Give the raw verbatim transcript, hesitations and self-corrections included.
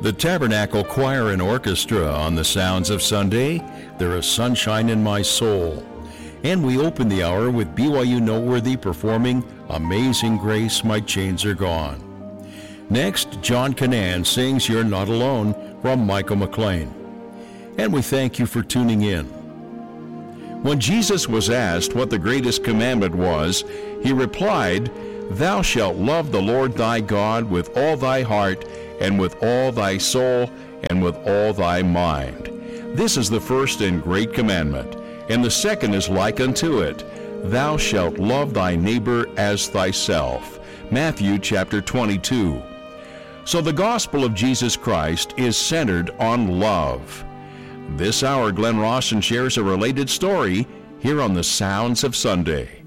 The Tabernacle Choir and Orchestra on the Sounds of Sunday, There is Sunshine in My Soul. And we open the hour with B Y U Noteworthy performing Amazing Grace, My Chains Are Gone. Next, John Canaan sings You're Not Alone from Michael McLean. And we thank you for tuning in. When Jesus was asked what the greatest commandment was, he replied, Thou shalt love the Lord thy God with all thy heart, and with all thy soul, and with all thy mind. This is the first and great commandment, and the second is like unto it. Thou shalt love thy neighbor as thyself. Matthew chapter twenty-two. So the gospel of Jesus Christ is centered on love. This hour, Glenn Rawson shares a related story here on the Sounds of Sunday.